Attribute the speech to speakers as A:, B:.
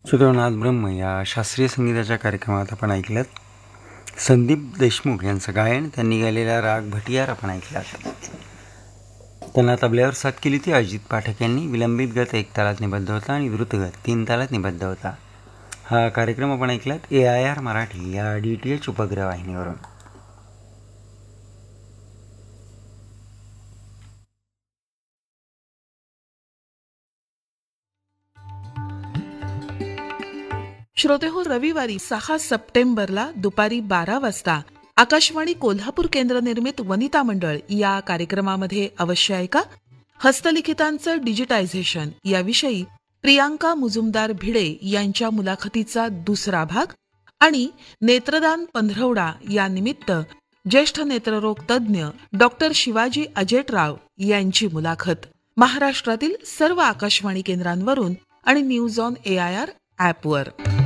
A: सुखनाथ ब्रह्म या शास्त्रीय संगीताच्या कार्यक्रमात आपण ऐकलं संदीप देशमुख यांचं गायन. त्यांनी गायलेला राग भटियार आपण ऐकलात. त्यांना तबल्यावर साथ केली ती अजित पाठक यांनी. विलंबित गत 1 तालात निबद्ध होता आणि द्रुतगत 3 तालात निबद्ध होता. हा कार्यक्रम आपण ऐकलात AIR मराठी या DTH उपग्रह वाहिनीवरून.
B: श्रोतेहो, रविवारी 6 सप्टेंबरला दुपारी 12 वाजता आकाशवाणी कोल्हापूर केंद्र निर्मित वनिता मंडळ या कार्यक्रमामध्ये अवश्य ऐका. हस्तलिखितांचं डिजिटायझेशन याविषयी प्रियांका मुजुमदार भिडे यांच्या मुलाखतीचा दुसरा भाग आणि नेत्रदान पंधरवडा या निमित्त ज्येष्ठ नेत्ररोग तज्ज्ञ डॉक्टर शिवाजी अजेटराव यांची मुलाखत. महाराष्ट्रातील सर्व आकाशवाणी केंद्रांवरून आणि न्यूज ऑन AIR ॲपवर.